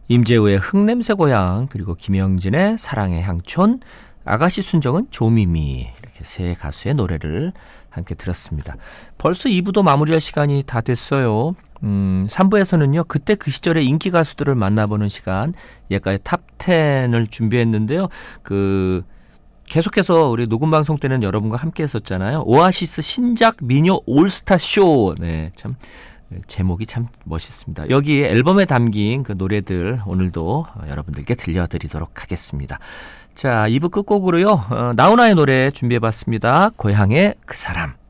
임재우의 흙냄새 고향, 그리고 김영진의 사랑의 향촌, 아가씨 순정은 조미미, 이렇게 세 가수의 노래를 함께 들었습니다. 벌써 2부도 마무리할 시간이 다 됐어요. 3부에서는요, 그때 그 시절의 인기 가수들을 만나보는 시간, 예가의 탑10을 준비했는데요. 계속해서 우리 녹음방송 때는 여러분과 함께 했었잖아요. 오아시스 신작 미녀 올스타 쇼. 네, 참 제목이 참 멋있습니다. 여기 앨범에 담긴 그 노래들 오늘도 여러분들께 들려드리도록 하겠습니다. 자, 2부 끝곡으로요, 나훈아의 노래 준비해봤습니다. 고향의 그 사람.